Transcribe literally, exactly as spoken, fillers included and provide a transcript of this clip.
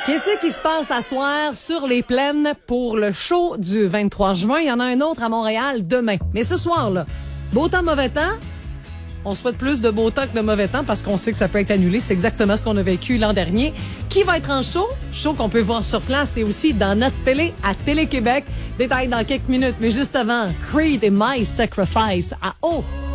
Qu'est-ce qui se passe à soir sur les plaines pour le show du vingt-trois juin? Il y en a un autre à Montréal demain. Mais ce soir-là, beau temps, mauvais temps. On souhaite plus de beau temps que de mauvais temps parce qu'on sait que ça peut être annulé. C'est exactement ce qu'on a vécu l'an dernier. Qui va être en show? Show qu'on peut voir sur place et aussi dans notre télé à Télé-Québec. Détails dans quelques minutes. Mais juste avant, Creed et My Sacrifice à haut.